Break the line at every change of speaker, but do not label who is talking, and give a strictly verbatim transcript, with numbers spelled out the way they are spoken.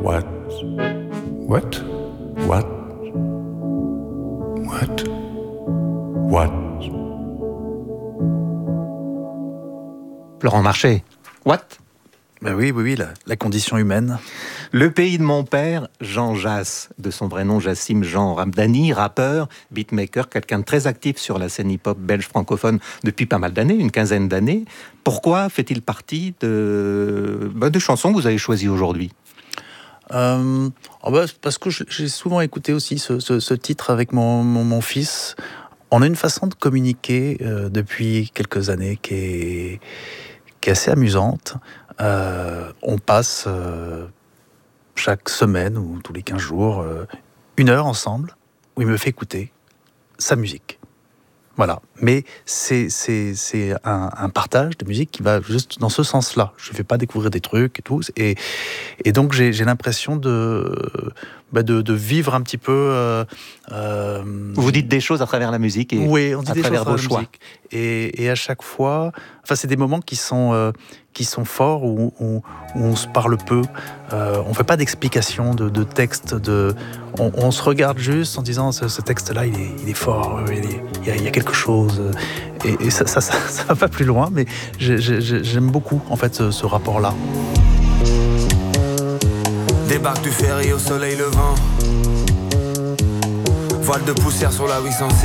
what, what, what, what, what.
Laurent Marché, what?
Ben oui, oui, oui, la, la condition humaine.
Le pays de mon père, Jean Jass, de son vrai nom Jassim Jean Ramdani, rappeur, beatmaker, quelqu'un de très actif sur la scène hip-hop belge francophone depuis pas mal d'années, une quinzaine d'années. Pourquoi fait-il partie de, ben, de chansons que vous avez choisies aujourd'hui?
euh, oh ben, Parce que j'ai souvent écouté aussi ce, ce, ce titre avec mon, mon, mon fils. On a une façon de communiquer euh, depuis quelques années qui est, qui est assez amusante. Euh, on passe euh, chaque semaine ou tous les quinze jours euh, une heure ensemble où il me fait écouter sa musique. Voilà. Mais c'est, c'est, c'est un, un partage de musique qui va juste dans ce sens-là. Je ne fais pas découvrir des trucs et tout. Et, et donc j'ai, j'ai l'impression de, bah de, de vivre un petit peu... Euh, euh,
vous dites des choses à travers la musique et
oui, on dit
à
des
travers
choses
vos choix.
Et, et à chaque fois... Enfin, c'est des moments qui sont, euh, qui sont forts, où, où, où on se parle peu. Euh, on ne fait pas d'explication de, de texte. De, on, on se regarde juste en disant ce, ce texte-là, il est, il est fort, il, est, il, y a, il y a quelque chose. Et, et ça, ça, ça, ça va pas plus loin, mais j'ai, j'ai, j'aime beaucoup en fait ce, ce rapport-là.
Débarque du ferry au soleil levant. Voile de poussière sur la huit cent six.